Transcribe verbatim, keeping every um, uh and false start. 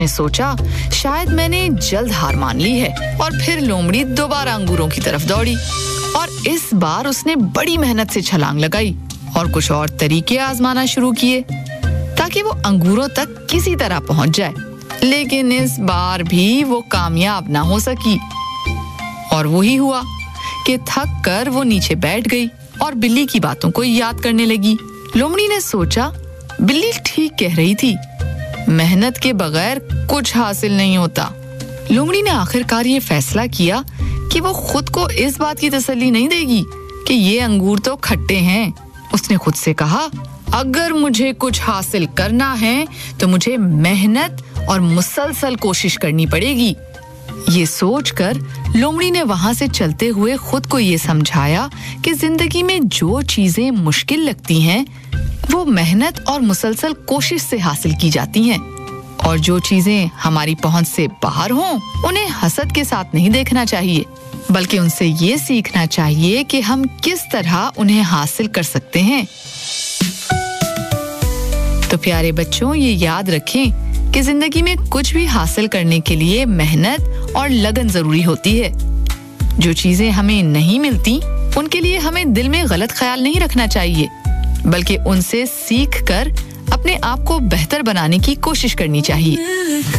ने सोचा शायद मैंने जल्द हार मान ली है और फिर लोमड़ी दोबारा अंगूरों की तरफ दौड़ी और इस बार उसने बड़ी मेहनत से छलांग लगाई और कुछ और तरीके आजमाना शुरू किए ताकि वो अंगूरों तक किसी तरह पहुंच जाए, लेकिन इस बार भी वो कामयाब ना हो सकी और वही हुआ कि थक कर वो नीचे बैठ गई और बिल्ली की बातों को याद करने लगी। लोमड़ी ने सोचा बिल्ली ठीक कह रही थी, मेहनत के बगैर कुछ हासिल नहीं होता। लोमड़ी ने आखिरकार ये फैसला किया कि वो खुद को इस बात की तसल्ली नहीं देगी कि ये अंगूर तो खट्टे हैं। उसने खुद से कहा, अगर मुझे कुछ हासिल करना है तो मुझे मेहनत और मुसलसल कोशिश करनी पड़ेगी। ये सोचकर लोमड़ी ने वहां से चलते हुए खुद को ये समझाया कि जिंदगी में जो चीजें मुश्किल लगती हैं वो मेहनत और मुसलसल कोशिश से हासिल की जाती हैं और जो चीजें हमारी पहुंच से बाहर हों उन्हें हसद के साथ नहीं देखना चाहिए, बल्कि उनसे ये सीखना चाहिए कि हम किस तरह उन्हें हासिल कर सकते हैं। तो प्यारे बच्चों, ये याद रखें कि जिंदगी में कुछ भी हासिल करने के लिए मेहनत और लगन जरूरी होती है। जो चीजें हमें नहीं मिलती उनके लिए हमें दिल में गलत ख्याल नहीं रखना चाहिए, बल्कि उनसे सीख कर अपने आप को बेहतर बनाने की कोशिश करनी चाहिए।